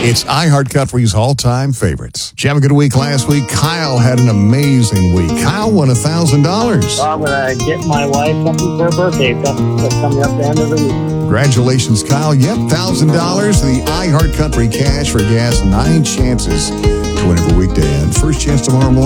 It's iHeartCountry's all-time favorites. Did you have a good week last week? Kyle had an amazing week. Kyle won $1,000. I'm going to get my wife something for her birthday. That's coming up the end of the week. Congratulations, Kyle. Yep, $1,000. The iHeartCountry Cash for Gas. 9 chances to win every weekday. And first chance tomorrow morning.